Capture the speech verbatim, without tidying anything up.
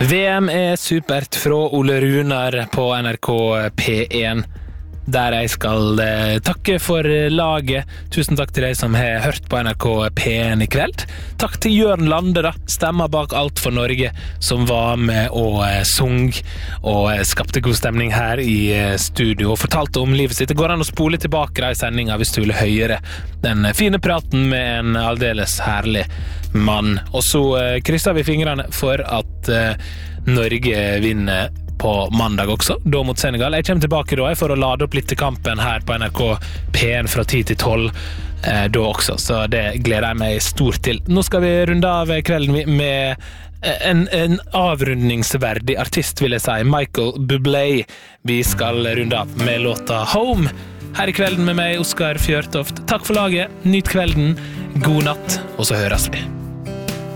V M er supert fra Ole Runar på N R K P én, der jeg skal eh, takke for laget. Tusen takk til deg som har hørt på N R K P én i kveld. Takk til Jørn Lande, da, stemmer bak Alt for Norge, som var med og eh, sung og eh, skapte god stemning her i eh, studio og fortalte om livet sitt. Det går an å spole tilbake da i sendinga hvis du vil høre den fine praten med en aldeles herlig mann. Og så eh, krysser vi fingrene for at eh, Norge vinner på mandag også, da mot Senegal. Jeg kommer tilbake da for å lade opp litt til kampen her på N R K P én fra ti til tolv eh, da også, så det gleder jeg meg stort til. Nå skal vi runde av kvelden med en, en avrundingsverdig artist, vil jeg si, Michael Bublé. Vi skal runde av med låta Home her i kvelden med meg, Oskar Fjørtoft. Takk for laget, nyt kvelden, god natt, og så høres vi.